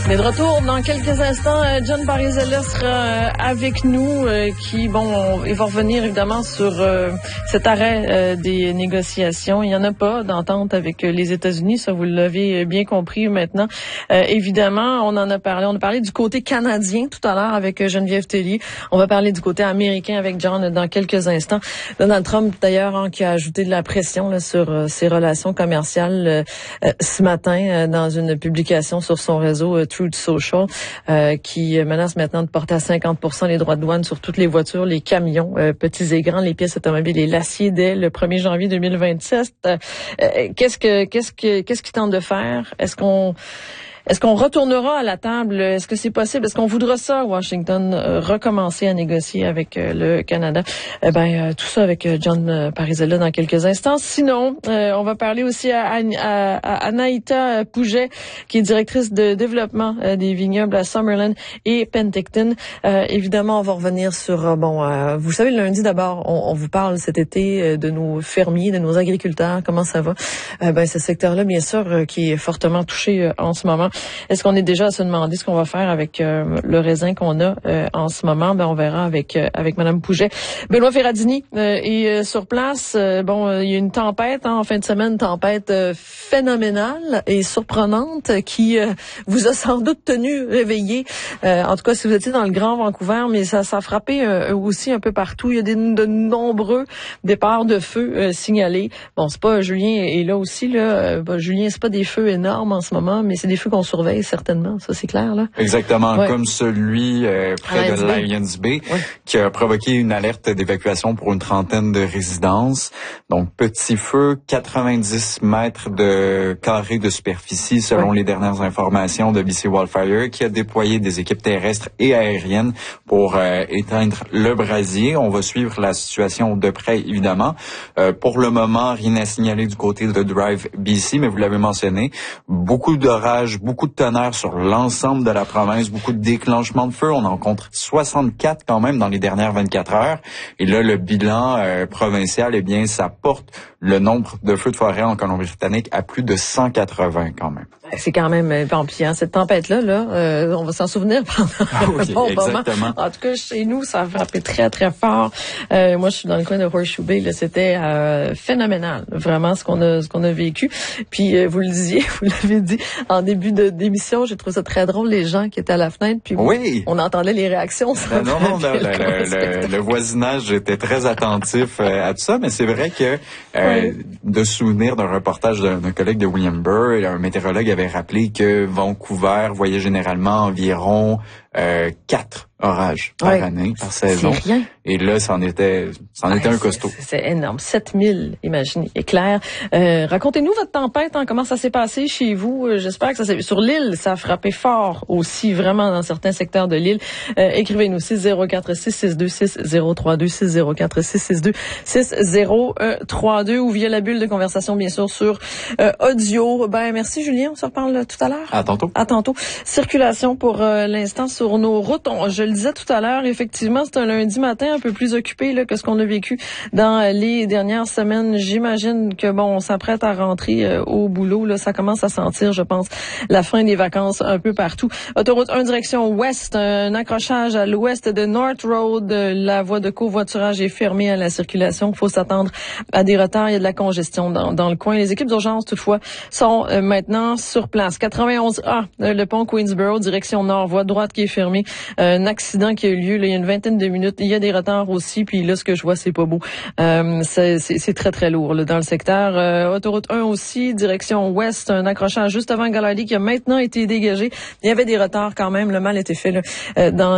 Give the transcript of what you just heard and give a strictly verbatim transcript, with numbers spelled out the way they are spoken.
Mais de retour dans quelques instants, John Parizella sera avec nous, qui, bon, on, il va revenir évidemment sur euh, cet arrêt euh, des négociations. Il n'y en a pas d'entente avec les États-Unis, ça vous l'avez bien compris maintenant. Euh, évidemment, on en a parlé, on a parlé du côté canadien tout à l'heure avec Geneviève Tellier. On va parler du côté américain avec John dans quelques instants. Donald Trump, d'ailleurs, hein, qui a ajouté de la pression là, sur euh, ses relations commerciales euh, ce matin euh, dans une publication sur son réseau euh, Truth Social, euh, qui menace maintenant de porter à cinquante pour cent les droits de douane sur toutes les voitures, les camions, euh, petits et grands, les pièces automobiles et l'acier dès le premier janvier deux mille vingt-sept. Euh, euh, qu'est-ce que qu'est-ce que qu'est-ce qu'il tente de faire? Est-ce qu'on Est-ce qu'on retournera à la table? Est-ce que c'est possible? Est-ce qu'on voudra ça, Washington, euh, recommencer à négocier avec euh, le Canada? Eh ben, euh, tout ça avec euh, John euh, Parizella dans quelques instants. Sinon, euh, on va parler aussi à, à, à Anaïta Pouget, qui est directrice de développement euh, des vignobles à Summerlin et Penticton. Euh, évidemment, on va revenir sur, euh, bon, euh, vous savez, le lundi d'abord, on, on vous parle cet été euh, de nos fermiers, de nos agriculteurs, comment ça va? Euh, ben, ce secteur-là, bien sûr, euh, qui est fortement touché euh, en ce moment. Est-ce qu'on est déjà à se demander ce qu'on va faire avec euh, le raisin qu'on a euh, en ce moment? Ben on verra avec euh, avec Madame Pouget. Benoît Ferradini euh, est euh, sur place. Euh, bon, euh, il y a une tempête hein, en fin de semaine, une tempête euh, phénoménale et surprenante qui euh, vous a sans doute tenu réveillé. Euh, en tout cas, si vous étiez dans le Grand Vancouver, mais ça, ça a frappé euh, aussi un peu partout. Il y a des, de nombreux départs de feu euh, signalés. Bon, c'est pas Julien est là aussi là. Euh, ben, Julien, c'est pas des feux énormes en ce moment, mais c'est des feux qu'on surveille certainement, ça c'est clair là. Exactement, ouais. Comme celui euh, près de Lions Bay, ouais. qui a provoqué une alerte d'évacuation pour une trentaine de résidences. Donc petit feu, quatre-vingt-dix mètres de carré de superficie selon ouais. les dernières informations de B C Wildfire, qui a déployé des équipes terrestres et aériennes pour euh, éteindre le brasier. On va suivre la situation de près évidemment. Euh, pour le moment, rien à signaler du côté de Drive B C, mais vous l'avez mentionné, beaucoup d'orages, beaucoup de tonnerre sur l'ensemble de la province, beaucoup de déclenchements de feu. On en compte soixante-quatre quand même dans les dernières vingt-quatre heures. Et là, le bilan euh, provincial, eh bien, ça porte le nombre de feux de forêt en Colombie-Britannique à plus de cent quatre-vingts quand même. C'est quand même bon, puis hein, cette tempête-là, là, euh, on va s'en souvenir pendant ah oui, un bon exactement. moment. En tout cas, chez nous, ça a frappé très, très fort. Euh, moi, je suis dans le coin de Horseshoe Bay. Là, c'était euh, phénoménal, vraiment, ce qu'on a ce qu'on a vécu. Puis, euh, vous le disiez, vous l'avez dit en début de d'émission, j'ai trouvé ça très drôle, les gens qui étaient à la fenêtre, puis oui. on entendait les réactions. Non, non, non, le, le, le, le voisinage était très attentif euh, à tout ça, mais c'est vrai que euh, oui. de souvenir d'un reportage d'un, d'un collègue de William Burr, un météorologue avait rappelé que Vancouver voyait généralement environ euh, quatre orages par ouais. année, par saison. C'est rien. Et là, c'en était, c'en ouais, était un costaud. C'est, c'est énorme. sept mille, imaginez, éclairs. Euh, racontez-nous votre tempête, hein, comment ça s'est passé chez vous. Euh, j'espère que ça s'est... Sur l'île, ça a frappé fort aussi, vraiment, dans certains secteurs de l'île. Euh, écrivez-nous six zéro quatre six six deux six zéro trois deux, six zéro quatre six six deux six zéro trois deux ou via la bulle de conversation, bien sûr, sur euh, audio. Ben, merci, Julien. On se reparle tout à l'heure. À tantôt. À tantôt. Circulation pour euh, l'instant sur nos routes. On, je le disais tout à l'heure, effectivement, c'est un lundi matin un peu plus occupé là, que ce qu'on a vécu dans euh, les dernières semaines. J'imagine que bon, on s'apprête à rentrer euh, au boulot. Là, ça commence à sentir, je pense, la fin des vacances un peu partout. Autoroute un direction ouest, un accrochage à l'ouest de North Road. La voie de covoiturage est fermée à la circulation. Il faut s'attendre à des retards. Il y a de la congestion dans, dans le coin. Les équipes d'urgence, toutefois, sont euh, maintenant sur place. quatre-vingt-onze A, euh, le pont Queensborough, direction nord, voie droite qui est fermée. Euh, un accident qui a eu lieu là, il y a une vingtaine de minutes. Il y a des retards aussi. Puis là, ce que je vois, c'est pas beau. Euh, c'est, c'est, c'est très, très lourd là, dans le secteur. Euh, autoroute un aussi, direction ouest, un accrochage juste avant Gallaudet qui a maintenant été dégagé. Il y avait des retards quand même. Le mal était fait là, euh, dans